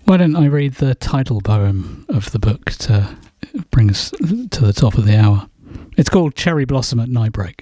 Why don't I read the title poem of the book to bring us to the top of the hour? It's called Cherry Blossom at Nightbreak.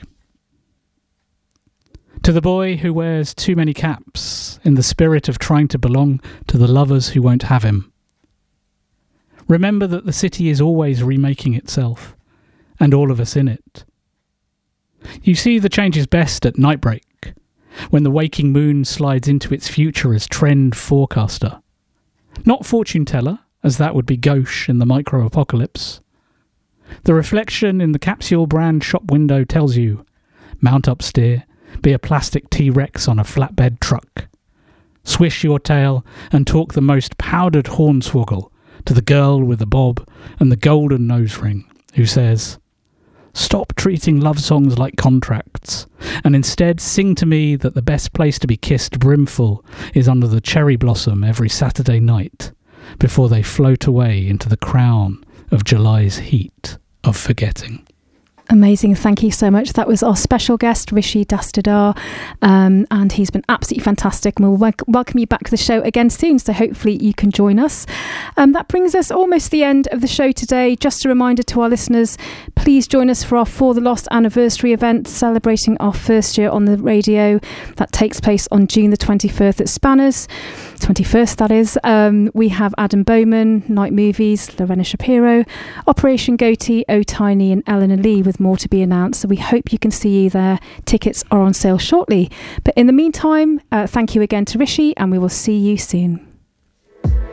To the boy who wears too many caps in the spirit of trying to belong to the lovers who won't have him. Remember that the city is always remaking itself, and all of us in it. You see the changes best at nightbreak, when the waking moon slides into its future as trend forecaster. Not fortune teller, as that would be gauche in the micro-apocalypse. The reflection in the capsule brand shop window tells you, mount up steer, be a plastic T-Rex on a flatbed truck. Swish your tail and talk the most powdered hornswoggle to the girl with the bob and the golden nose ring, who says, stop treating love songs like contracts, and instead sing to me that the best place to be kissed brimful is under the cherry blossom every Saturday night, before they float away into the crown of July's heat of forgetting. Amazing. Thank you so much. That was our special guest, Rishi Dastidar, and he's been absolutely fantastic. And we'll welcome you back to the show again soon, so hopefully you can join us. That brings us almost to the end of the show today. Just a reminder to our listeners, please join us for our For the Lost anniversary event, celebrating our first year on the radio. That takes place on June the 21st at Spanners. 21st, that is. We have Adam Bowman, Night Movies, Lorena Shapiro, Operation Goatee, O Tiny and Eleanor Lee, with more to be announced. So we hope you can see you there. Tickets are on sale shortly. But in the meantime, thank you again to Rishi, and we will see you soon.